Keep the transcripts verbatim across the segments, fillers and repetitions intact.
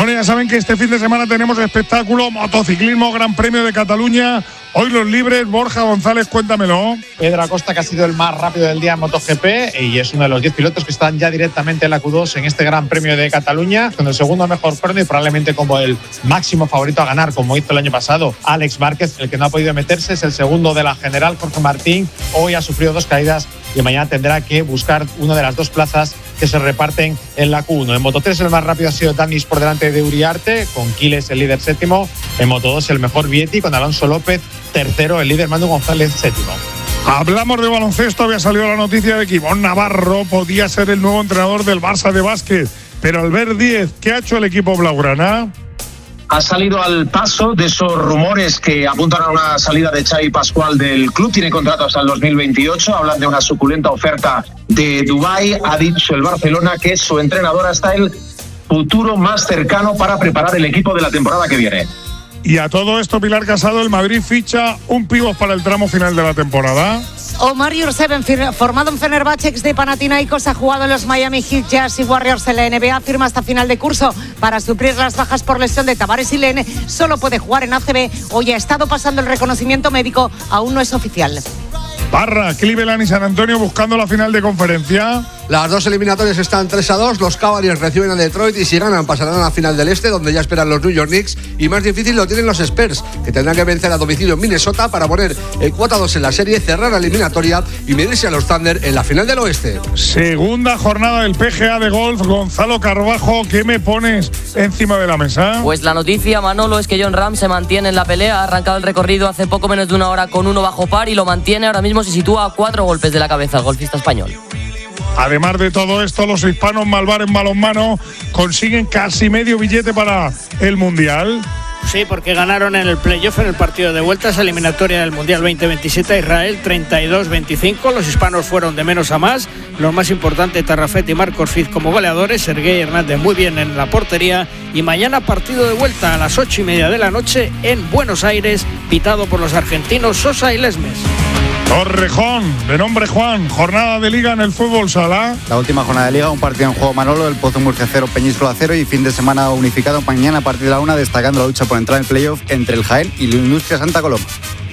Bueno, ya saben que este fin de semana tenemos espectáculo, motociclismo, Gran Premio de Cataluña. Hoy los libres, Borja González, cuéntamelo. Pedro Acosta, que ha sido el más rápido del día en MotoGP y es uno de los diez pilotos que están ya directamente en la Q dos en este Gran Premio de Cataluña, con el segundo mejor crono y probablemente como el máximo favorito a ganar, como hizo el año pasado Alex Márquez. El que no ha podido meterse es el segundo de la general, Jorge Martín. Hoy ha sufrido dos caídas y mañana tendrá que buscar una de las dos plazas que se reparten en la Q uno. En Moto tres el más rápido ha sido Danis por delante de Uriarte, con Quiles el líder séptimo. En Moto dos el mejor Vietti, con Alonso López tercero, el líder Manu González séptimo. Hablamos de baloncesto, había salido la noticia de que Ivonne Navarro podía ser el nuevo entrenador del Barça de básquet, pero Albert Díez, ¿qué ha hecho el equipo blaugrana? Ha salido al paso de esos rumores que apuntan a una salida de Xavi Pascual del club. Tiene contrato hasta el dos mil veintiocho. Hablan de una suculenta oferta de Dubái. Ha dicho el Barcelona que es su entrenador hasta el futuro más cercano para preparar el equipo de la temporada que viene. Y a todo esto, Pilar Casado, el Madrid ficha un pívot para el tramo final de la temporada. Omar Yurseven, formado en Fenerbahce, ex de Panathinaikos, ha jugado en los Miami Heat, Jazz y Warriors en la N B A, firma hasta final de curso para suplir las bajas por lesión de Tavares y Len. Solo puede jugar en A C B. Hoy ha estado pasando el reconocimiento médico, aún no es oficial. Barra, Cleveland y San Antonio buscando la final de conferencia. Las dos eliminatorias están tres a dos. Los Cavaliers reciben a Detroit y si ganan pasarán a la final del Este, donde ya esperan los New York Knicks. Y más difícil lo tienen los Spurs, que tendrán que vencer a domicilio en Minnesota para poner el cuatro a dos en la serie, cerrar la eliminatoria y medirse a los Thunder en la final del Oeste. Segunda jornada del P G A de golf. Gonzalo Carbajo, ¿qué me pones encima de la mesa? Pues la noticia, Manolo, es que Jon Rahm se mantiene en la pelea. Ha arrancado el recorrido hace poco menos de una hora con uno bajo par y lo mantiene. Ahora mismo se sitúa a cuatro golpes de la cabeza el golfista español. Además de todo esto, los hispanos Malvar en balonmano consiguen casi medio billete para el Mundial. Sí, porque ganaron en el playoff en el partido de vuelta, esa eliminatoria del Mundial veinte veintisiete a Israel treinta y dos veinticinco. Los hispanos fueron de menos a más. Los más importantes, Tarrafet y Marcos Fiz como goleadores. Sergei Hernández muy bien en la portería. Y mañana partido de vuelta a las ocho y media de la noche en Buenos Aires, pitado por los argentinos Sosa y Lesmes. Torrejón, de nombre Juan, jornada de Liga en el fútbol sala. La última jornada de Liga, un partido en juego, Manolo, el Pozo Murcia cero, Peñíscola cero y fin de semana unificado mañana a partir de la una, destacando la lucha por entrar en playoff entre el Jaén y la Industria Santa Coloma.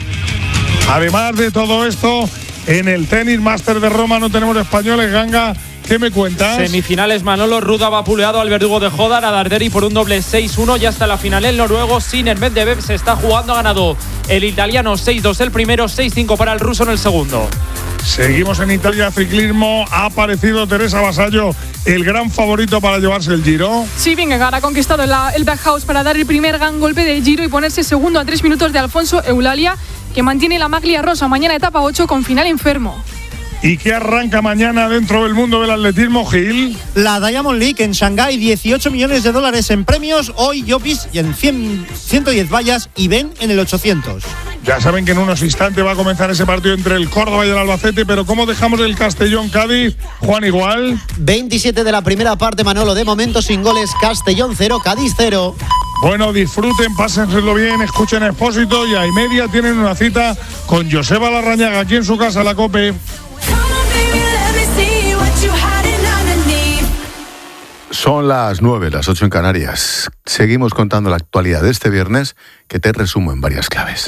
Además de todo esto, en el tenis Máster de Roma no tenemos españoles. Ganga, ¿qué me cuentas? Semifinales, Manolo. Ruda va vapuleado al verdugo de Jodar, a Darderi por un doble seis uno. Ya está la final el noruego. Sinner Medvedev se está jugando, ha ganado el italiano seis dos el primero, seis cinco para el ruso en el segundo. Seguimos en Italia, ciclismo. Ha aparecido Teresa Vasallo, el gran favorito para llevarse el Giro. Sí, Vingegaard ha conquistado la, el backhouse para dar el primer gran golpe del Giro y ponerse segundo a tres minutos de Alfonso Eulalia, que mantiene la maglia rosa. Mañana etapa ocho con final enfermo. ¿Y qué arranca mañana dentro del mundo del atletismo, Gil? La Diamond League en Shanghái, dieciocho millones de dólares en premios. Hoy Llopis y en cien, ciento diez vallas y Ben en el ochocientos. Ya saben que en unos instantes va a comenzar ese partido entre el Córdoba y el Albacete, pero ¿cómo dejamos el Castellón-Cádiz? Juan, igual. veintisiete de la primera parte, Manolo. De momento sin goles, Castellón cero, Cádiz cero. Bueno, disfruten, pásenselo bien, escuchen Expósito y a y media tienen una cita con Joseba Larrañaga aquí en su casa, la COPE. Son las nueve, las ocho en Canarias. Seguimos contando la actualidad de este viernes, que te resumo en varias claves.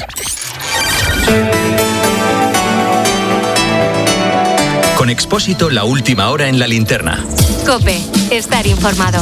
Con Expósito, la última hora en la linterna. COPE, estar informado.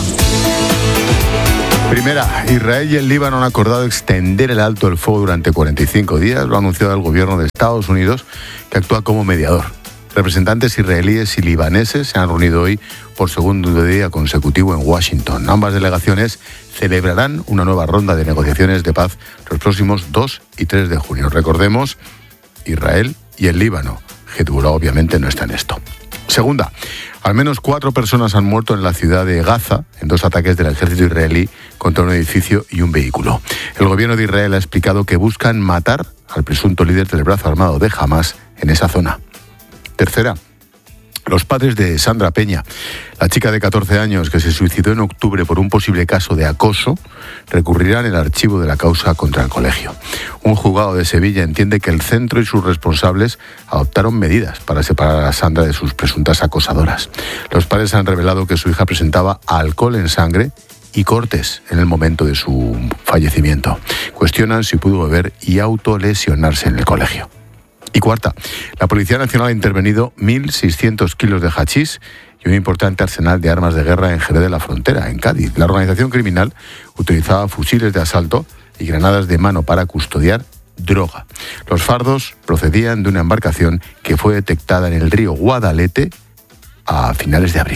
Primera, Israel y el Líbano han acordado extender el alto el fuego durante cuarenta y cinco días. Lo ha anunciado el gobierno de Estados Unidos, que actúa como mediador. Representantes israelíes y libaneses se han reunido hoy por segundo día consecutivo en Washington. Ambas delegaciones celebrarán una nueva ronda de negociaciones de paz los próximos dos y tres de junio. Recordemos, Israel y el Líbano. Hezbollah obviamente no está en esto. Segunda, al menos cuatro personas han muerto en la ciudad de Gaza en dos ataques del ejército israelí contra un edificio y un vehículo. El gobierno de Israel ha explicado que buscan matar al presunto líder del brazo armado de Hamas en esa zona. Tercera, los padres de Sandra Peña, la chica de catorce años que se suicidó en octubre por un posible caso de acoso, recurrirán el archivo de la causa contra el colegio. Un juzgado de Sevilla entiende que el centro y sus responsables adoptaron medidas para separar a Sandra de sus presuntas acosadoras. Los padres han revelado que su hija presentaba alcohol en sangre y cortes en el momento de su fallecimiento. Cuestionan si pudo beber y autolesionarse en el colegio. Y cuarta, la Policía Nacional ha intervenido mil seiscientos kilos de hachís y un importante arsenal de armas de guerra en Jerez de la Frontera, en Cádiz. La organización criminal utilizaba fusiles de asalto y granadas de mano para custodiar droga. Los fardos procedían de una embarcación que fue detectada en el río Guadalete a finales de abril.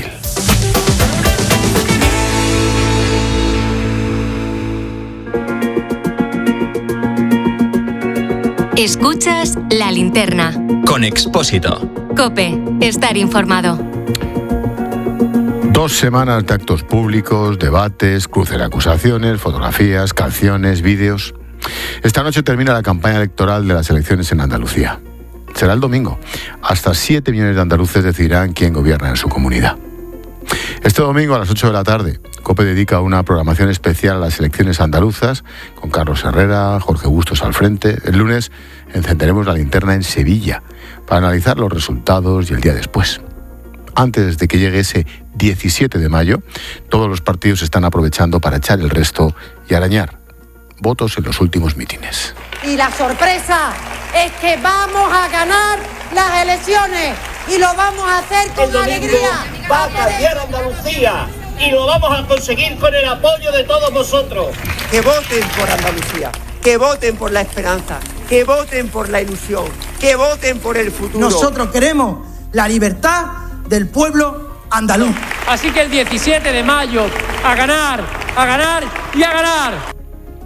Escuchas La Linterna. Con Expósito. COPE. Estar informado. Dos semanas de actos públicos, debates, cruce de acusaciones, fotografías, canciones, vídeos. Esta noche termina la campaña electoral de las elecciones en Andalucía. Será el domingo. Hasta siete millones de andaluces decidirán quién gobierna en su comunidad. Este domingo a las ocho de la tarde, COPE dedica una programación especial a las elecciones andaluzas, con Carlos Herrera, Jorge Bustos al frente. El lunes encenderemos la linterna en Sevilla para analizar los resultados y el día después. Antes de que llegue ese diecisiete de mayo, todos los partidos están aprovechando para echar el resto y arañar votos en los últimos mítines. Y la sorpresa es que vamos a ganar las elecciones y lo vamos a hacer con alegría. Va a cambiar Andalucía y lo vamos a conseguir con el apoyo de todos vosotros. Que voten por Andalucía, que voten por la esperanza, que voten por la ilusión, que voten por el futuro. Nosotros queremos la libertad del pueblo andaluz. Así que el diecisiete de mayo, a ganar, a ganar y a ganar.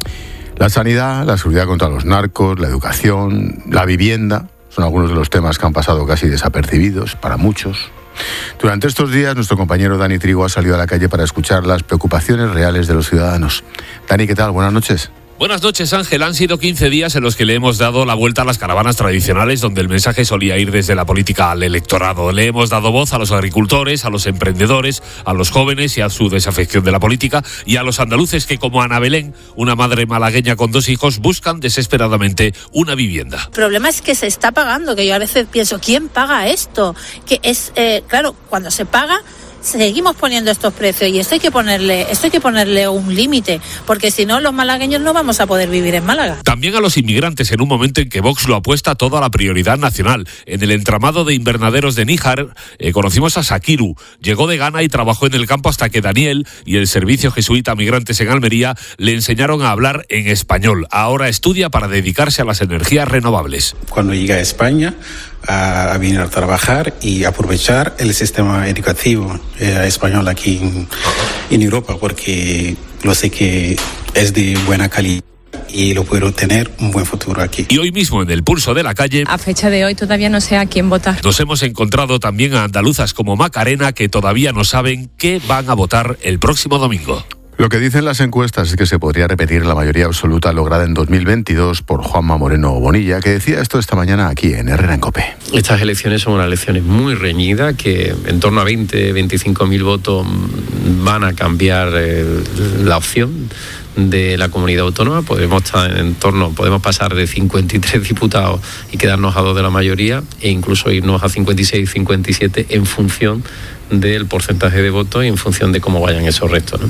La sanidad, la seguridad contra los narcos, la educación, la vivienda, son algunos de los temas que han pasado casi desapercibidos para muchos. Durante estos días, nuestro compañero Dani Trigo ha salido a la calle para escuchar las preocupaciones reales de los ciudadanos. Dani, ¿qué tal? Buenas noches. Buenas noches, Ángel. Han sido quince días en los que le hemos dado la vuelta a las caravanas tradicionales, donde el mensaje solía ir desde la política al electorado. Le hemos dado voz a los agricultores, a los emprendedores, a los jóvenes y a su desafección de la política, y a los andaluces que, como Ana Belén, una madre malagueña con dos hijos, buscan desesperadamente una vivienda. El problema es que se está pagando, que yo a veces pienso, ¿quién paga esto? Que es, eh, claro, cuando se paga, seguimos poniendo estos precios y esto hay que ponerle, esto hay que ponerle un límite, porque si no los malagueños no vamos a poder vivir en Málaga. También a los inmigrantes, en un momento en que Vox lo apuesta todo a la prioridad nacional. En el entramado de invernaderos de Níjar eh, conocimos a Sakiru. Llegó de Ghana y trabajó en el campo hasta que Daniel y el Servicio Jesuita Migrantes en Almería le enseñaron a hablar en español. Ahora estudia para dedicarse a las energías renovables. Cuando llegué a España, a, a venir a trabajar y aprovechar el sistema educativo eh, español aquí en, en Europa, porque lo sé que es de buena calidad y lo puedo tener un buen futuro aquí. Y hoy mismo, en el pulso de la calle, a fecha de hoy todavía no sé a quién votar. Nos hemos encontrado también a andaluzas como Macarena, que todavía no saben qué van a votar el próximo domingo. Lo que dicen las encuestas es que se podría repetir la mayoría absoluta lograda en dos mil veintidós por Juanma Moreno Bonilla, que decía esto esta mañana aquí en Herrera en COPE. Estas elecciones son unas elecciones muy reñidas, que en torno a veinte, veinticinco mil votos van a cambiar eh, la opción de la comunidad autónoma. Podemos estar en torno, podemos pasar de cincuenta y tres diputados y quedarnos a dos de la mayoría, e incluso irnos a cincuenta y seis, cincuenta y siete en función del porcentaje de votos y en función de cómo vayan esos restos, ¿no?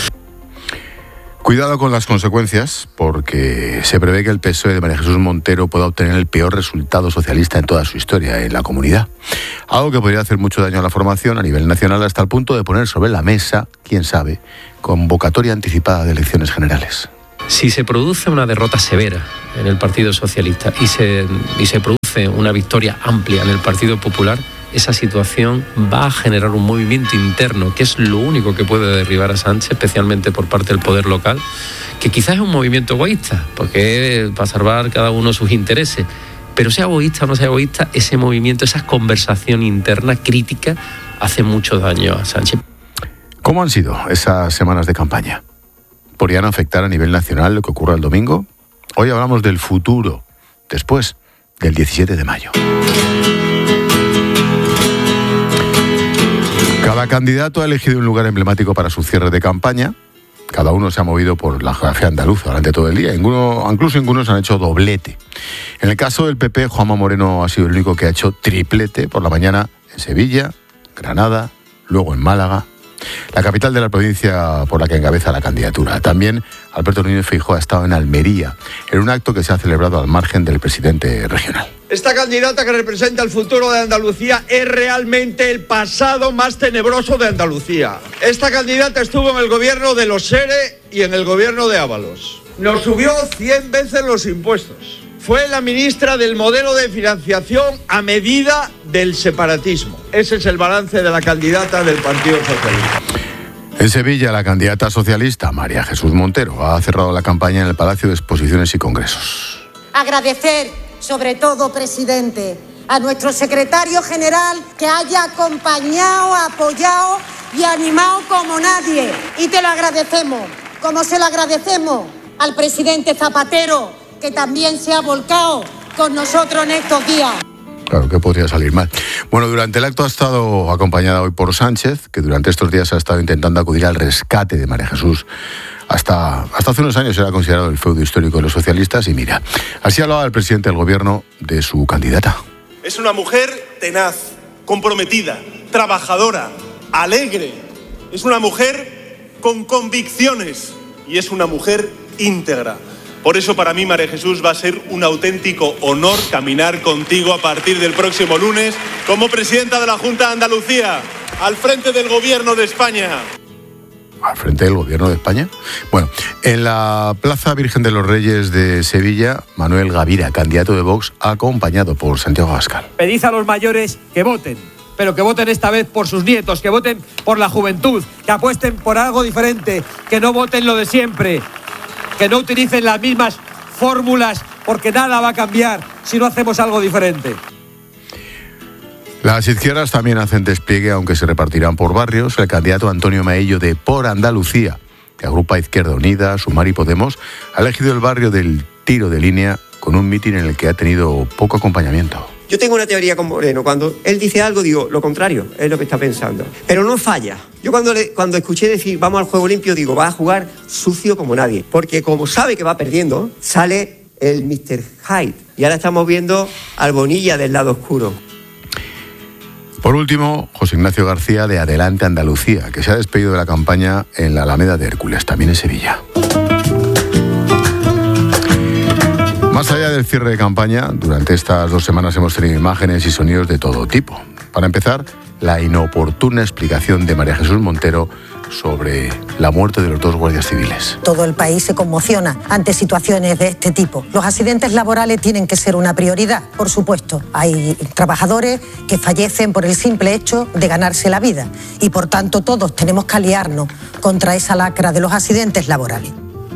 Cuidado con las consecuencias, porque se prevé que el P S O E de María Jesús Montero pueda obtener el peor resultado socialista en toda su historia en la comunidad. Algo que podría hacer mucho daño a la formación a nivel nacional, hasta el punto de poner sobre la mesa, quién sabe, convocatoria anticipada de elecciones generales. Si se produce una derrota severa en el Partido Socialista y se, y se produce una victoria amplia en el Partido Popular, esa situación va a generar un movimiento interno, que es lo único que puede derribar a Sánchez, especialmente por parte del poder local, que quizás es un movimiento egoísta, porque es para salvar cada uno sus intereses. Pero sea egoísta o no sea egoísta, ese movimiento, esa conversación interna crítica, hace mucho daño a Sánchez. ¿Cómo han sido esas semanas de campaña? ¿Podrían afectar a nivel nacional lo que ocurra el domingo? Hoy hablamos del futuro, después del diecisiete de mayo. Cada candidato ha elegido un lugar emblemático para su cierre de campaña. Cada uno se ha movido por la geografía andaluza durante todo el día. Ninguno, incluso algunos han hecho doblete. En el caso del P P, Juanma Moreno ha sido el único que ha hecho triplete por la mañana en Sevilla, Granada, luego en Málaga la capital de la provincia por la que encabeza la candidatura. También Alberto Núñez Feijóo ha estado en Almería, en un acto que se ha celebrado al margen del presidente regional. Esta candidata que representa el futuro de Andalucía es realmente el pasado más tenebroso de Andalucía. Esta candidata estuvo en el gobierno de los SERE y en el gobierno de Ábalos. Nos subió cien veces los impuestos. Fue la ministra del modelo de financiación a medida del separatismo. Ese es el balance de la candidata del Partido Socialista. En Sevilla, la candidata socialista María Jesús Montero ha cerrado la campaña en el Palacio de Exposiciones y Congresos. Agradecer, sobre todo, presidente, a nuestro secretario general que haya acompañado, apoyado y animado como nadie. Y te lo agradecemos, como se lo agradecemos al presidente Zapatero, que también se ha volcado con nosotros en estos días. Claro, que podría salir mal. Bueno, durante el acto ha estado acompañada hoy por Sánchez, que durante estos días ha estado intentando acudir al rescate de María Jesús. Hasta, hasta hace unos años era considerado el feudo histórico de los socialistas y mira, así hablaba el presidente del gobierno de su candidata. Es una mujer tenaz, comprometida, trabajadora, alegre. Es una mujer con convicciones y es una mujer íntegra. Por eso para mí, María Jesús, va a ser un auténtico honor caminar contigo a partir del próximo lunes como presidenta de la Junta de Andalucía, al frente del Gobierno de España. ¿Al frente del Gobierno de España? Bueno, en la Plaza Virgen de los Reyes de Sevilla, Manuel Gavira, candidato de Vox, acompañado por Santiago Abascal. Pedid a los mayores que voten, pero que voten esta vez por sus nietos, que voten por la juventud, que apuesten por algo diferente, que no voten lo de siempre, que no utilicen las mismas fórmulas, porque nada va a cambiar si no hacemos algo diferente. Las izquierdas también hacen despliegue, aunque se repartirán por barrios. El candidato Antonio Maillo de Por Andalucía, que agrupa Izquierda Unida, Sumar y Podemos, ha elegido el barrio del Tiro de Línea con un mitin en el que ha tenido poco acompañamiento. Yo tengo una teoría con Moreno. Cuando él dice algo, digo, lo contrario, es lo que está pensando. Pero no falla. Yo cuando, le, cuando escuché decir, vamos al juego limpio, digo, va a jugar sucio como nadie. Porque como sabe que va perdiendo, sale el mister Hyde. Y ahora estamos viendo al Bonilla del lado oscuro. Por último, José Ignacio García de Adelante Andalucía, que se ha despedido de la campaña en la Alameda de Hércules, también en Sevilla. Más allá del cierre de campaña, durante estas dos semanas hemos tenido imágenes y sonidos de todo tipo. Para empezar, la inoportuna explicación de María Jesús Montero sobre la muerte de los dos guardias civiles. Todo el país se conmociona ante situaciones de este tipo. Los accidentes laborales tienen que ser una prioridad, por supuesto. Hay trabajadores que fallecen por el simple hecho de ganarse la vida y, por tanto, todos tenemos que aliarnos contra esa lacra de los accidentes laborales.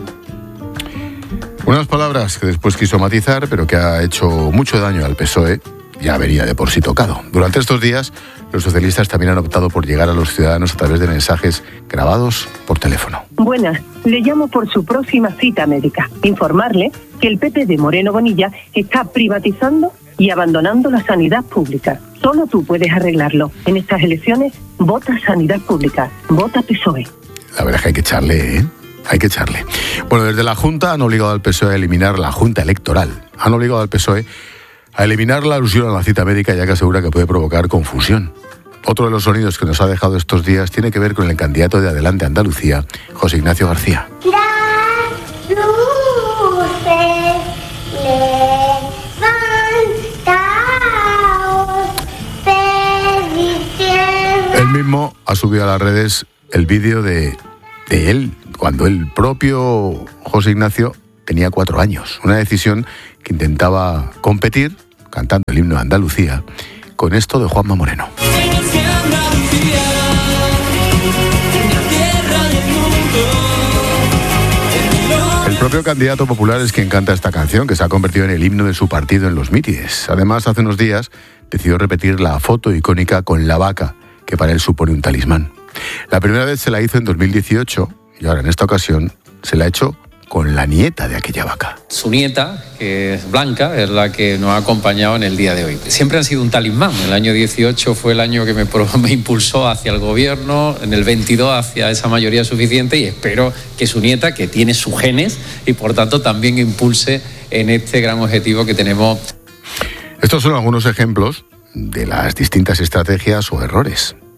Unas palabras que después quiso matizar, pero que ha hecho mucho daño al P S O E, ya venía de por sí tocado. Durante estos días, los socialistas también han optado por llegar a los ciudadanos a través de mensajes grabados por teléfono. Buenas, le llamo por su próxima cita médica. Informarle que el P P de Moreno Bonilla está privatizando y abandonando la sanidad pública. Solo tú puedes arreglarlo. En estas elecciones, vota sanidad pública, vota P S O E. La verdad es que hay que echarle, ¿eh? Hay que echarle. Bueno, desde la Junta han obligado al P S O E a eliminar la Junta Electoral. Han obligado al P S O E a eliminar la alusión a la cita médica, ya que asegura que puede provocar confusión. Otro de los sonidos que nos ha dejado estos días tiene que ver con el candidato de Adelante Andalucía, José Ignacio García. Las luces levantaos, permitiendo. Él mismo ha subido a las redes el vídeo de, de él, cuando el propio José Ignacio tenía cuatro años. Una decisión que intentaba competir, cantando el himno de Andalucía, con esto de Juanma Moreno. El propio candidato popular es quien canta esta canción, que se ha convertido en el himno de su partido en los mítines. Además, hace unos días decidió repetir la foto icónica con la vaca, que para él supone un talismán. La primera vez se la hizo en dos mil dieciocho y ahora en esta ocasión se la ha hecho con la nieta de aquella vaca. Su nieta, que es Blanca, es la que nos ha acompañado en el día de hoy. Siempre han sido un talismán. El año dieciocho fue el año que me, me impulsó hacia el gobierno, en el veintidós hacia esa mayoría suficiente, y espero que su nieta, que tiene sus genes y por tanto también impulse en este gran objetivo que tenemos. Estos son algunos ejemplos de las distintas estrategias o errores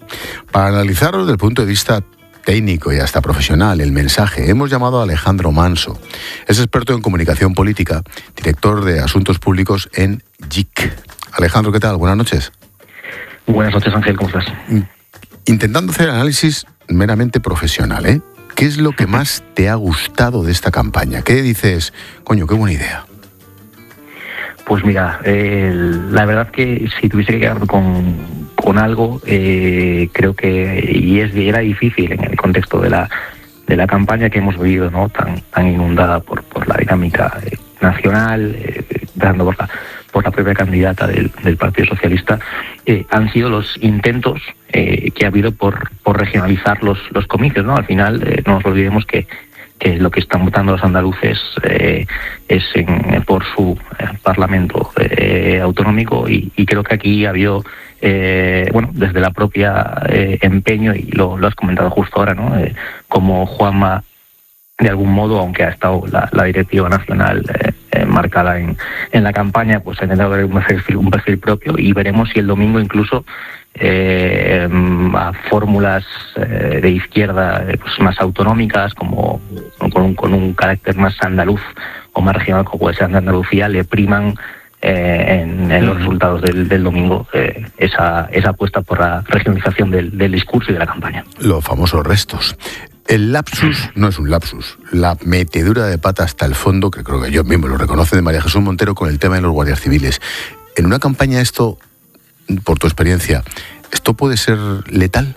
Para analizarlo desde el punto de vista técnico y hasta profesional, el mensaje, hemos llamado a Alejandro Manso. Es experto en comunicación política, director de Asuntos Públicos en J I C. Alejandro, ¿qué tal? Buenas noches. Buenas noches, Ángel, ¿cómo estás? Intentando hacer análisis meramente profesional, ¿eh? ¿Qué es lo que más te ha gustado de esta campaña? ¿Qué dices? Coño, qué buena idea. Pues mira, eh, la verdad que si tuviese que quedar con, con algo, eh, creo que, y es era difícil en el contexto de la de la campaña que hemos vivido, ¿no? Tan tan inundada por por la dinámica eh, nacional, eh, dando por la por la propia candidata del, del Partido Socialista, eh, han sido los intentos eh, que ha habido por por regionalizar los los comicios, ¿no? Al final, eh, no nos olvidemos que que lo que están votando los andaluces eh, es en, por su eh, Parlamento eh, autonómico y, y creo que aquí ha habido, eh, bueno, desde la propia eh, empeño, y lo, lo has comentado justo ahora, ¿no? Eh, como Juanma, de algún modo, aunque ha estado la, la directiva nacional eh, eh, marcada en, en la campaña, pues ha intentado ver un perfil, un perfil propio, y veremos si el domingo incluso Eh, a fórmulas eh, de izquierda eh, pues más autonómicas, como con un, con un carácter más andaluz o más regional, como puede ser de Andalucía, le priman eh, en, en los resultados del, del domingo eh, esa, esa apuesta por la regionalización del, del discurso y de la campaña. Los famosos restos. El lapsus no es un lapsus, la metedura de pata hasta el fondo, que creo que yo mismo lo reconoce, de María Jesús Montero con el tema de los guardias civiles. En una campaña esto, por tu experiencia, ¿esto puede ser letal?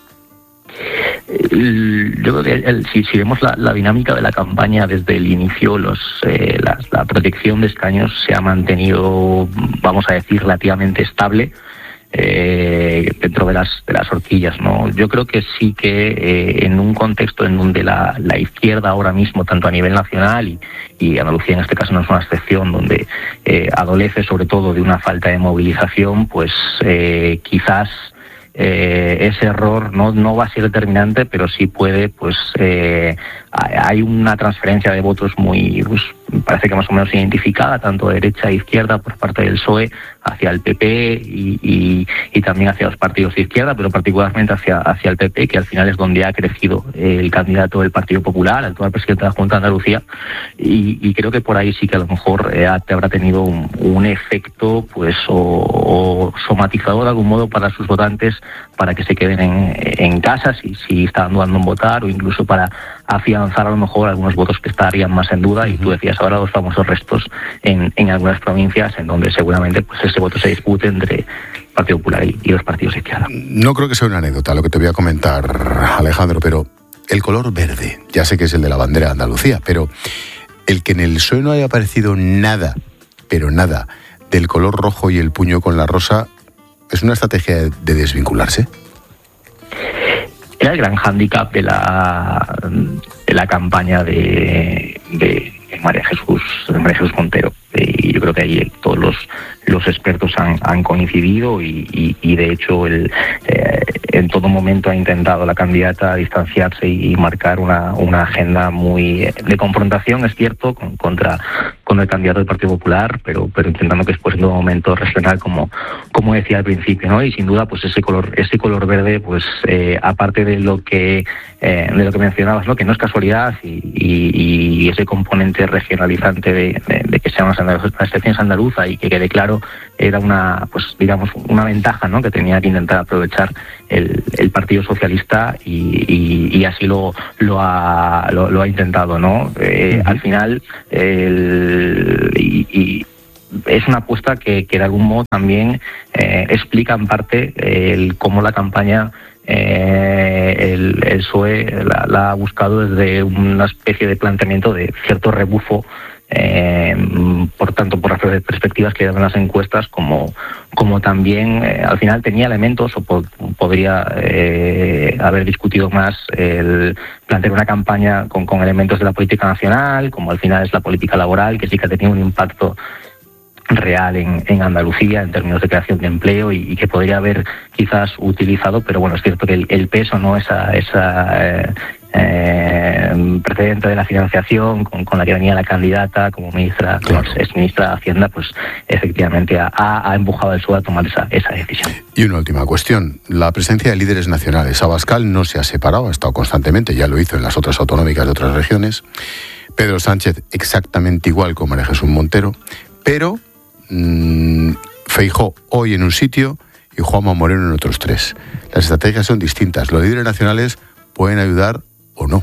Yo creo que el, si, si vemos la, la dinámica de la campaña desde el inicio, los, eh, la, la protección de escaños se ha mantenido, vamos a decir, relativamente estable eh, dentro de las de las horquillas, ¿no? Yo creo que sí que eh, en un contexto en donde la, la izquierda ahora mismo, tanto a nivel nacional y, y Andalucía en este caso no es una excepción, donde eh, adolece sobre todo de una falta de movilización, pues eh, quizás Eh, ese error no no va a ser determinante, pero sí puede, pues eh, hay una transferencia de votos muy, pues, parece que más o menos identificada, tanto de derecha e izquierda por parte del P S O E hacia el P P y, y, y también hacia los partidos de izquierda, pero particularmente hacia, hacia el P P, que al final es donde ha crecido el candidato del Partido Popular, el actual presidente de la Junta de Andalucía, y, y creo que por ahí sí que a lo mejor eh, habrá tenido un, un efecto, pues, o, o somatizador de algún modo para sus votantes, para que se queden en, en casa si, si están dudando en votar, o incluso para afianzar a lo mejor algunos votos que estarían más en duda. Y tú decías ahora los famosos restos en, en algunas provincias en donde seguramente pues ese voto se dispute entre el Partido Popular y, y los partidos de izquierda. No creo que sea una anécdota lo que te voy a comentar, Alejandro, pero el color verde, ya sé que es el de la bandera de Andalucía, pero el que en el P S O E no haya aparecido nada, pero nada, del color rojo y el puño con la rosa, ¿es una estrategia de desvincularse? Era el gran hándicap de la de la campaña de, de María Jesús de María Jesús Montero. Y yo creo que ahí todos los los expertos han, han coincidido y, y, y de hecho el, eh, en todo momento ha intentado la candidata distanciarse y, y marcar una, una agenda muy de confrontación, es cierto, con, contra con el candidato del Partido Popular, pero pero intentando que después en todo momento regional, como como decía al principio, ¿no? Y sin duda pues ese color ese color verde, pues eh, aparte de lo que eh, de lo que mencionabas, ¿no? Que no es casualidad, y, y, y ese componente regionalizante de, de, de que sea una excepción andaluza y que quede claro, era una, pues digamos, una ventaja, ¿no? Que tenía que intentar aprovechar el, el Partido Socialista y, y, y así lo lo ha lo, lo ha intentado, ¿no? Eh, uh-huh. Al final el, y, y es una apuesta que, que de algún modo también eh, explica en parte el cómo la campaña eh, el, el P S O E la, la ha buscado desde una especie de planteamiento de cierto rebufo, eh, por tanto por las perspectivas que dan las encuestas, como como también eh, al final tenía elementos, o po- podría eh, haber discutido más el plantear una campaña con, con elementos de la política nacional, como al final es la política laboral, que sí que ha tenido un impacto real en, en Andalucía en términos de creación de empleo, y, y que podría haber quizás utilizado, pero bueno, es cierto que el, el peso, no esa esa eh, eh, eh, precedente de la financiación con, con la que venía la candidata como ministra, claro. como ex ministra de Hacienda, pues efectivamente ha, ha empujado al P S O E a tomar esa, esa decisión. Y una última cuestión, la presencia de líderes nacionales. Abascal no se ha separado, ha estado constantemente, ya lo hizo en las otras autonómicas de otras regiones. Pedro Sánchez exactamente igual con María Jesús Montero, pero mmm, Feijóo hoy en un sitio y Juanma Moreno en otros tres. Las estrategias son distintas. Los líderes nacionales pueden ayudar o no.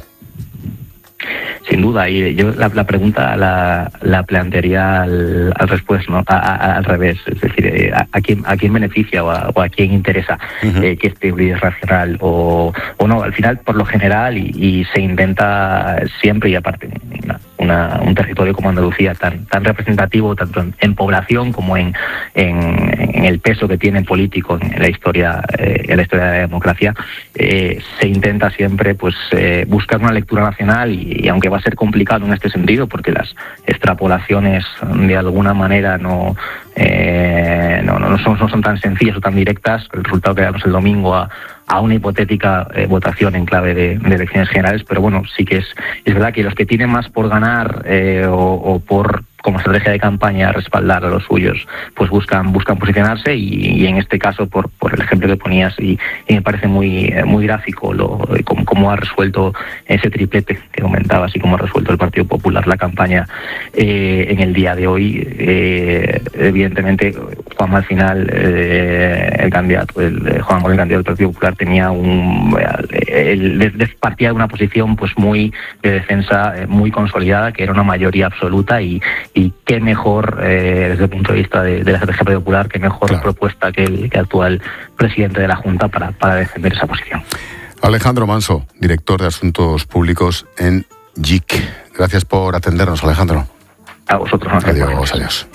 Sin duda, y yo la, la pregunta la, la plantearía al, al respués, ¿no? A, a, al revés, es decir, a, a quién a quién beneficia o a, o a quién interesa uh-huh. eh, que este líder regional o, o no. Al final, por lo general, y, y se intenta siempre, y aparte una, una, un territorio como Andalucía tan tan representativo tanto en, en población como en, en, en el peso que tiene político en la historia eh, en la historia de la democracia, eh, se intenta siempre pues eh, buscar una lectura nacional y, y aunque va a ser complicado en este sentido porque las extrapolaciones de alguna manera no eh, no, no, son, no son tan sencillas o tan directas, el resultado que damos el domingo a, a una hipotética eh, votación en clave de, de elecciones generales, pero bueno, sí que es, es verdad que los que tienen más por ganar eh, o, o por como estrategia de campaña respaldar a los suyos, pues buscan buscan posicionarse y, y en este caso por por el ejemplo que ponías y, y me parece muy muy gráfico lo cómo, cómo ha resuelto ese triplete que comentabas y cómo ha resuelto el Partido Popular la campaña eh, en el día de hoy. Eh, evidentemente Juanma al final eh, el candidato el Juan Moreno, el candidato del Partido Popular tenía un el, el, partía de una posición pues muy de defensa eh, muy consolidada, que era una mayoría absoluta y y qué mejor, eh, desde el punto de vista de, de la estrategia popular, qué mejor claro. propuesta que el que actual presidente de la Junta para, para defender esa posición. Alejandro Manso, director de Asuntos Públicos en G I C. Gracias por atendernos, Alejandro. A vosotros. No adiós, adiós.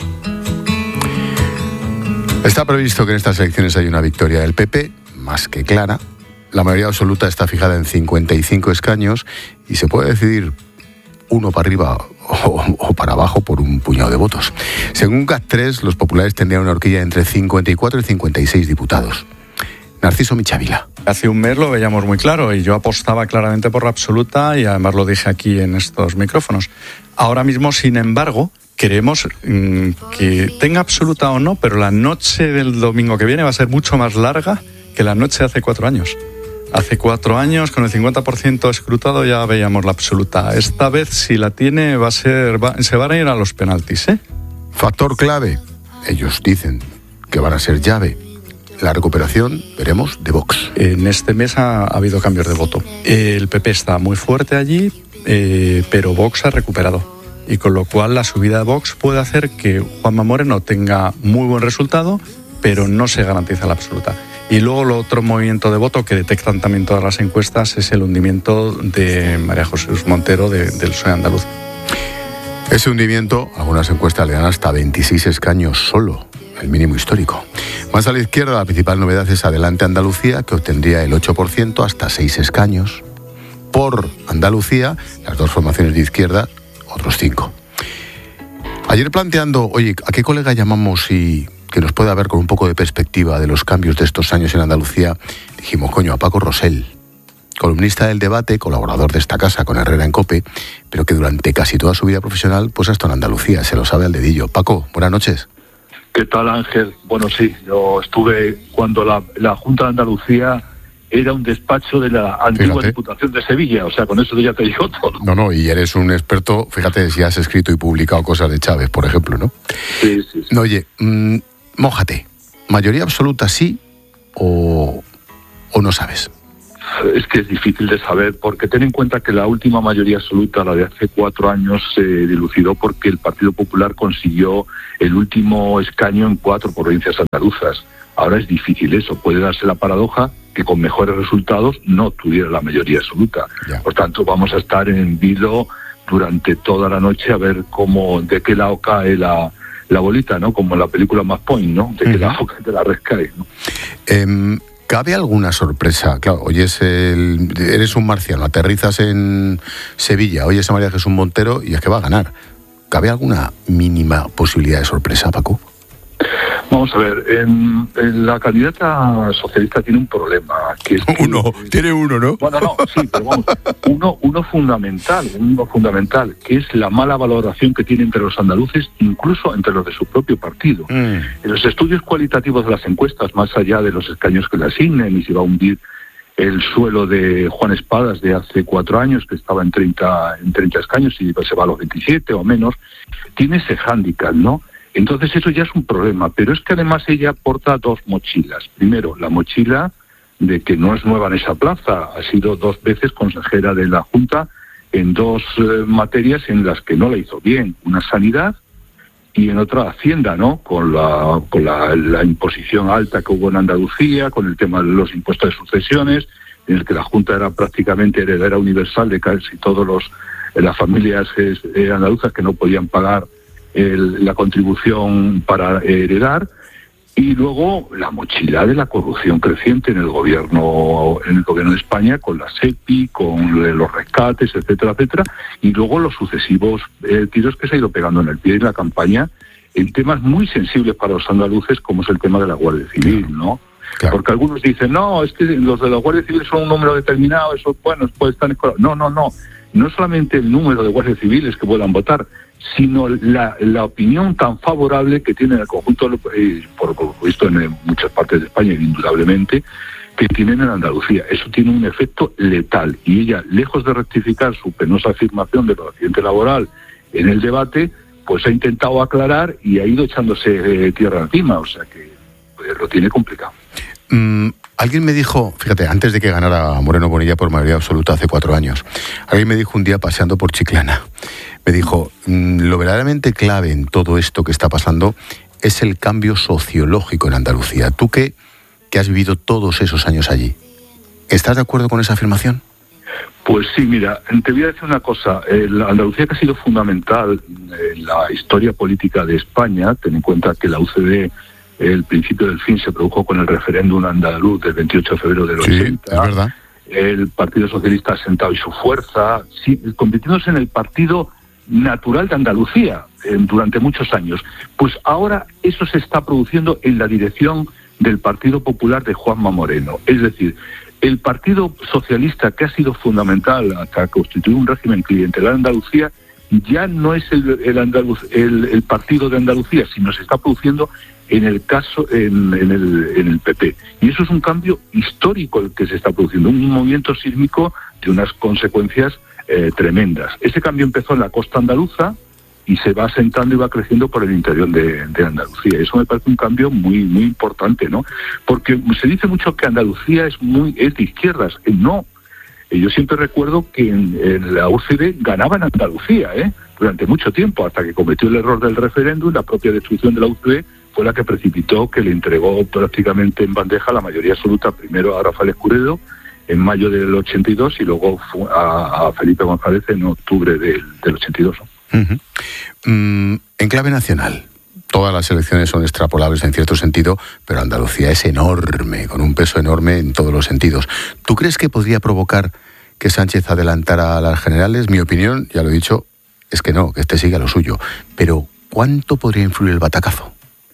Está previsto que en estas elecciones haya una victoria del P P, más que clara. La mayoría absoluta está fijada en cincuenta y cinco escaños y se puede decidir uno para arriba o, o para abajo por un puñado de votos. Según C A C tres, los populares tendrían una horquilla entre cincuenta y cuatro y cincuenta y seis diputados. Narciso Michavila. Hace un mes lo veíamos muy claro y yo apostaba claramente por la absoluta y además lo dije aquí en estos micrófonos. Ahora mismo, sin embargo, queremos mmm, que tenga absoluta o no, pero la noche del domingo que viene va a ser mucho más larga que la noche de hace cuatro años. Hace cuatro años, con el cincuenta por ciento escrutado, ya veíamos la absoluta. Esta vez, si la tiene, va a ser, va, se van a ir a los penaltis, ¿eh? Factor clave. Ellos dicen que van a ser llave. La recuperación, veremos, de Vox. En este mes ha, ha habido cambios de voto. El P P está muy fuerte allí, eh, pero Vox ha recuperado. Y con lo cual la subida de Vox puede hacer que Juanma Moreno tenga muy buen resultado, pero no se garantiza la absoluta. Y luego el otro movimiento de voto que detectan también todas las encuestas es el hundimiento de María Jesús Montero de, del P S O E andaluz. Ese hundimiento, algunas encuestas le dan hasta veintiséis escaños solo, el mínimo histórico. Más a la izquierda, la principal novedad es Adelante Andalucía, que obtendría el ocho por ciento hasta seis escaños. Por Andalucía, las dos formaciones de izquierda, otros cinco. Ayer planteando, oye, ¿a qué colega llamamos y que nos pueda ver con un poco de perspectiva de los cambios de estos años en Andalucía? Dijimos, coño, a Paco Rosell, columnista del Debate, colaborador de esta casa con Herrera en COPE, pero que durante casi toda su vida profesional pues ha estado en Andalucía, se lo sabe al dedillo. Paco, buenas noches. ¿Qué tal, Ángel? Bueno, sí, yo estuve cuando la, la Junta de Andalucía era un despacho de la antigua fíjate. Diputación de Sevilla, o sea, con eso ya te digo todo. No, no, y eres un experto, fíjate si has escrito y publicado cosas de Chávez, por ejemplo, ¿no? Sí, sí, sí. No, oye, mmm, mójate, ¿mayoría absoluta sí o, o no sabes? Es que es difícil de saber, porque ten en cuenta que la última mayoría absoluta, la de hace cuatro años, se dilucidó porque el Partido Popular consiguió el último escaño en cuatro provincias andaluzas. Ahora es difícil eso, puede darse la paradoja que con mejores resultados no tuviera la mayoría absoluta. Ya. Por tanto, vamos a estar en vilo durante toda la noche a ver cómo, de qué lado cae la, la bolita, ¿no? Como en la película Match Point, ¿no? De qué uh-huh. lado de la red cae, ¿no? Eh, ¿Cabe alguna sorpresa? Claro, oyes el, eres un marciano, aterrizas en Sevilla, oyes a María Jesús Montero y es que va a ganar. ¿Cabe alguna mínima posibilidad de sorpresa, Paco? Vamos a ver, en, en la candidata socialista tiene un problema. Que es que, uno, tiene uno, ¿no? Bueno, no, sí, pero vamos, uno, uno fundamental, uno fundamental, que es la mala valoración que tiene entre los andaluces, incluso entre los de su propio partido. Mm. En los estudios cualitativos de las encuestas, más allá de los escaños que le asignen y si va a hundir el suelo de Juan Espadas de hace cuatro años, que estaba en treinta, en treinta escaños y se va a los veintisiete o menos, tiene ese hándicap, ¿no? Entonces eso ya es un problema, pero es que además ella porta dos mochilas. Primero, la mochila de que no es nueva en esa plaza, ha sido dos veces consejera de la Junta en dos eh, materias en las que no la hizo bien, una sanidad y en otra Hacienda, ¿no? Con la con la, la imposición alta que hubo en Andalucía, con el tema de los impuestos de sucesiones, en el que la Junta era prácticamente heredera universal de casi todos los eh, las familias eh, andaluzas que no podían pagar El, la contribución para heredar, y luego la mochila de la corrupción creciente en el gobierno en el gobierno de España, con la SEPI, con los rescates, etcétera, etcétera, y luego los sucesivos eh, tiros que se ha ido pegando en el pie de la campaña en temas muy sensibles para los andaluces, como es el tema de la Guardia Civil, ¿no? Claro. Porque algunos dicen, no, es que los de la Guardia Civil son un número determinado, eso, bueno, puede estar en... No, no, no. No solamente el número de guardias civiles que puedan votar, sino la, la opinión tan favorable que tiene el conjunto, eh, por lo visto en muchas partes de España, indudablemente, que tienen en Andalucía. Eso tiene un efecto letal. Y ella, lejos de rectificar su penosa afirmación del accidente laboral en el debate, pues ha intentado aclarar y ha ido echándose eh, tierra encima. O sea que pues, lo tiene complicado. Mm, alguien me dijo, fíjate, antes de que ganara Moreno Bonilla por mayoría absoluta hace cuatro años, alguien me dijo un día paseando por Chiclana, me dijo, mm, lo verdaderamente clave en todo esto que está pasando es el cambio sociológico en Andalucía. Tú que, que has vivido todos esos años allí, ¿estás de acuerdo con esa afirmación? Pues sí, mira, te voy a decir una cosa. La Andalucía, que ha sido fundamental en la historia política de España, ten en cuenta que la U C D, el principio del fin, se produjo con el referéndum andaluz del veintiocho de febrero del sí, ochenta. Es verdad. El Partido Socialista ha sentado y su fuerza, sí, convirtiéndose en el partido natural de Andalucía eh, durante muchos años. Pues ahora eso se está produciendo en la dirección del Partido Popular de Juanma Moreno. Es decir, el Partido Socialista, que ha sido fundamental hasta constituir un régimen clientelar en Andalucía, ya no es el, el, Andaluz, el, el partido de Andalucía, sino se está produciendo en el caso en, en, el, en el P P. Y eso es un cambio histórico el que se está produciendo, un movimiento sísmico de unas consecuencias eh, tremendas. Ese cambio empezó en la costa andaluza y se va asentando y va creciendo por el interior de, de Andalucía. Eso me parece un cambio muy muy importante, ¿no? Porque se dice mucho que Andalucía es muy es de izquierdas. No. Yo siempre recuerdo que en, en la U C D ganaba en Andalucía, ¿eh? Durante mucho tiempo, hasta que cometió el error del referéndum. La propia destrucción de la U C D fue la que precipitó que le entregó prácticamente en bandeja la mayoría absoluta, primero a Rafael Escuredo en mayo del ochenta y dos y luego a, a Felipe González en octubre del, del ochenta y dos. Uh-huh. Mm, en clave nacional, todas las elecciones son extrapolables en cierto sentido, pero Andalucía es enorme, con un peso enorme en todos los sentidos. ¿Tú crees que podría provocar que Sánchez adelantara a las generales? Mi opinión, ya lo he dicho, es que no, que este siga lo suyo. Pero, ¿cuánto podría influir el batacazo?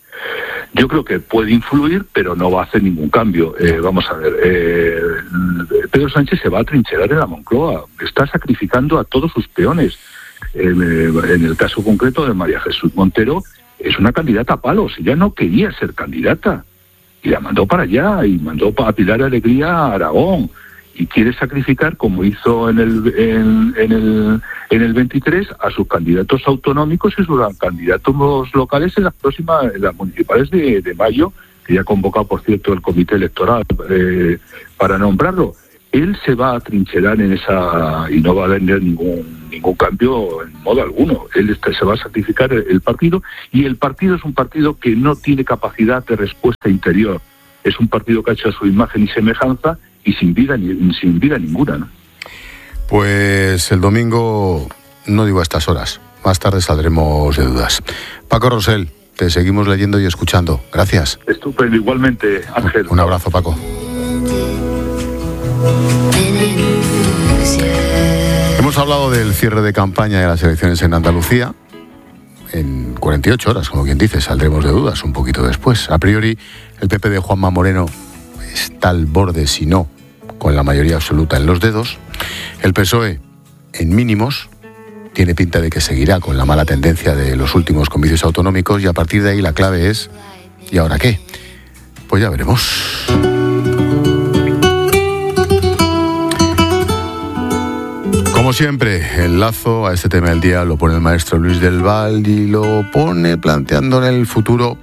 Yo creo que puede influir, pero no va a hacer ningún cambio. Eh, vamos a ver, eh, Pedro Sánchez se va a trincherar en la Moncloa, está sacrificando a todos sus peones. Eh, en el caso concreto de María Jesús Montero, es una candidata a palos, ella no quería ser candidata, y la mandó para allá, y mandó a Pilar Alegría a Aragón, y quiere sacrificar, como hizo en el en, en el en el veintitrés, a sus candidatos autonómicos y sus candidatos locales en las próximas, en las municipales de, de mayo, que ya ha convocado, por cierto, el comité electoral eh, para nombrarlo. Él se va a trincherar en esa y no va a tener ningún ningún cambio en modo alguno. Él está, se va a sacrificar el, el partido, y el partido es un partido que no tiene capacidad de respuesta interior. Es un partido que ha hecho a su imagen y semejanza y sin vida ni sin vida ninguna, ¿no? Pues el domingo, no digo a estas horas, más tarde saldremos de dudas. Paco Rosell, te seguimos leyendo y escuchando. Gracias. Estupendo, igualmente, Ángel. Un abrazo, Paco. Hemos hablado del cierre de campaña de las elecciones en Andalucía. en cuarenta y ocho horas, como quien dice, saldremos de dudas un poquito después. A priori, el P P de Juanma Moreno está al borde, si no, con la mayoría absoluta en los dedos. El P S O E, en mínimos, tiene pinta de que seguirá con la mala tendencia de los últimos comicios autonómicos, y a partir de ahí la clave es, ¿y ahora qué? Pues ya veremos. Como siempre, el lazo a este tema del día lo pone el maestro Luis del Val y lo pone planteando en el futuro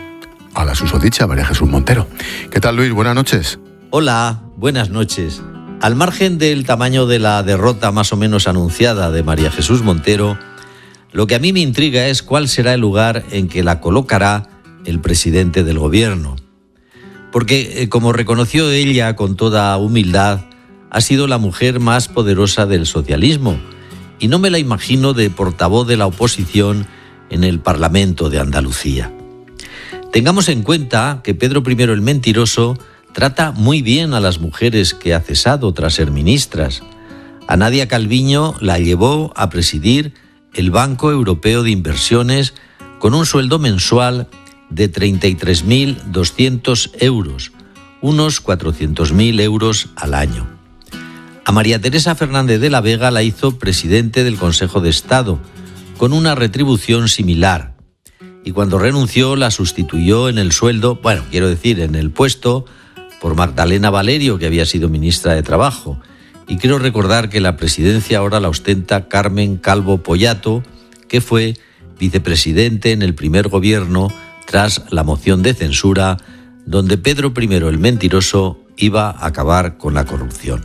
a la susodicha María Jesús Montero. ¿Qué tal, Luis? Buenas noches. Hola, buenas noches. Al margen del tamaño de la derrota más o menos anunciada de María Jesús Montero, lo que a mí me intriga es cuál será el lugar en que la colocará el presidente del gobierno. Porque, eh, como reconoció ella con toda humildad, ha sido la mujer más poderosa del socialismo, y no me la imagino de portavoz de la oposición en el Parlamento de Andalucía. Tengamos en cuenta que Pedro primero el Mentiroso trata muy bien a las mujeres que ha cesado tras ser ministras. A Nadia Calviño la llevó a presidir el Banco Europeo de Inversiones con un sueldo mensual de treinta y tres mil doscientos euros, unos cuatrocientos mil euros al año. A María Teresa Fernández de la Vega la hizo presidente del Consejo de Estado, con una retribución similar. Y cuando renunció la sustituyó en el sueldo, bueno, quiero decir, en el puesto, por Magdalena Valerio, que había sido ministra de Trabajo. Y quiero recordar que la presidencia ahora la ostenta Carmen Calvo Pollato, que fue vicepresidente en el primer gobierno tras la moción de censura, donde Pedro primero el Mentiroso iba a acabar con la corrupción.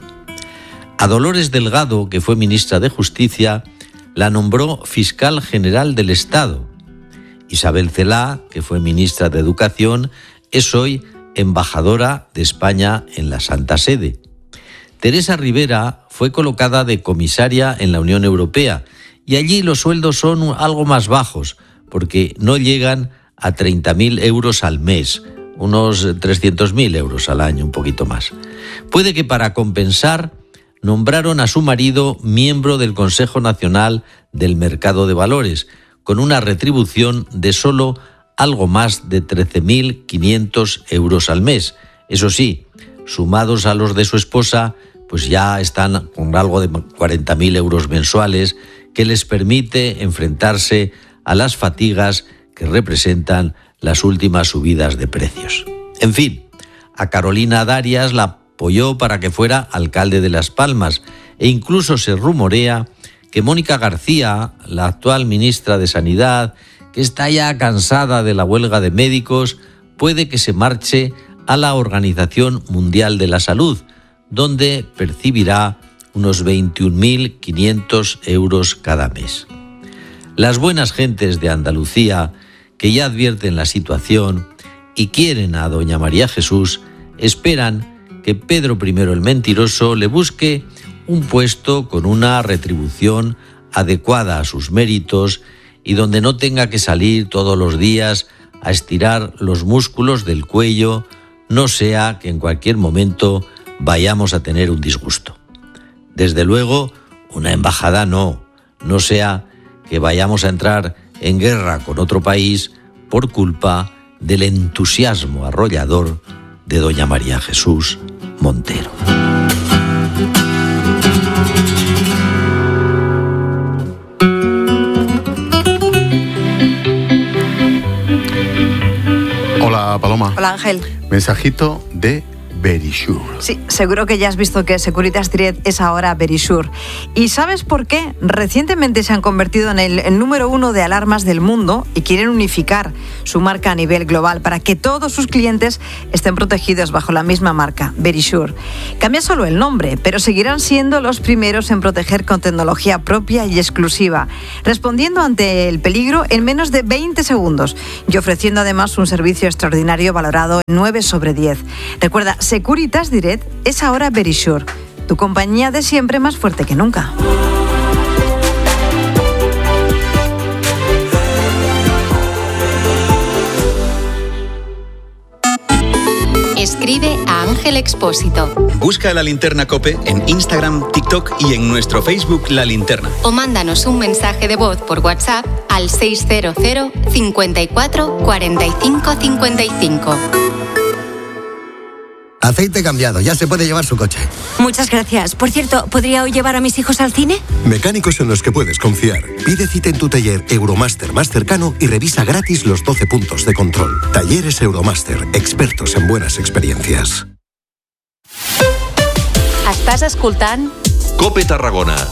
A Dolores Delgado, que fue ministra de Justicia, la nombró fiscal general del Estado. Isabel Celaá, que fue ministra de Educación, es hoy embajadora de España en la Santa Sede. Teresa Rivera fue colocada de comisaria en la Unión Europea, y allí los sueldos son algo más bajos, porque no llegan a treinta mil euros al mes, unos trescientos mil euros al año, un poquito más. Puede que para compensar nombraron a su marido miembro del Consejo Nacional del Mercado de Valores, con una retribución de solo algo más de trece mil quinientos euros al mes. Eso sí, sumados a los de su esposa, pues ya están con algo de cuarenta mil euros mensuales, que les permite enfrentarse a las fatigas que representan las últimas subidas de precios. En fin, a Carolina Darias la apoyó para que fuera alcalde de Las Palmas, e incluso se rumorea que Mónica García, la actual ministra de Sanidad, que está ya cansada de la huelga de médicos, puede que se marche a la Organización Mundial de la Salud, donde percibirá unos veintiún mil quinientos euros cada mes. Las buenas gentes de Andalucía, que ya advierten la situación y quieren a doña María Jesús, esperan que Pedro primero el Mentiroso le busque un puesto con una retribución adecuada a sus méritos y donde no tenga que salir todos los días a estirar los músculos del cuello, no sea que en cualquier momento vayamos a tener un disgusto. Desde luego, una embajada no, no sea que vayamos a entrar en guerra con otro país por culpa del entusiasmo arrollador de doña María Jesús Montero. Hola, Paloma. Hola, Ángel. Mensajito de Verisure. Sí, seguro que ya has visto que Securitas Direct es ahora Verisure. ¿Y sabes por qué? Recientemente se han convertido en el, el número uno de alarmas del mundo y quieren unificar su marca a nivel global para que todos sus clientes estén protegidos bajo la misma marca, Verisure. Cambia solo el nombre, pero seguirán siendo los primeros en proteger con tecnología propia y exclusiva, respondiendo ante el peligro en menos de veinte segundos y ofreciendo además un servicio extraordinario valorado en nueve sobre diez. Recuerda, Securitas Direct es ahora Verisure, tu compañía de siempre más fuerte que nunca. Escribe a Ángel Ángel Expósito. Busca La Linterna COPE en Instagram, TikTok y en nuestro Facebook La Linterna. O mándanos un mensaje de voz por WhatsApp al seiscientos cincuenta y cuatro cuarenta y cinco cincuenta y cinco. Aceite cambiado, ya se puede llevar su coche. Muchas gracias. Por cierto, ¿podría hoy llevar a mis hijos al cine? Mecánicos en los que puedes confiar. Pide cita en tu taller Euromaster más cercano y revisa gratis los doce puntos de control. Talleres Euromaster, expertos en buenas experiencias. Estàs escoltant COPE Tarragona.